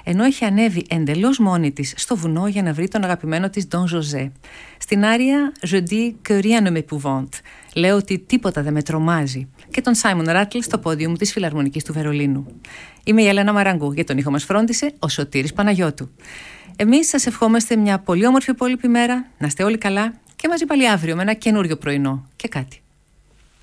ενώ έχει ανέβει εντελώς μόνη της στο βουνό για να βρει τον αγαπημένο της Don José. Στην άρια Je dis que rien ne m'épouvante. Λέω ότι τίποτα δεν με τρομάζει. Και τον Σάιμον Ράτλ στο πόντιουμ της Φιλαρμονικής του Βερολίνου. Είμαι η Έλενα Μαραγκού, για τον ήχο μας φρόντισε ο Σωτήρης Παναγιώτου. Εμείς σας ευχόμαστε μια πολύ όμορφη υπόλοιπη μέρα, να είστε όλοι καλά και μαζί πάλι αύριο με ένα καινούριο πρωινό και κάτι.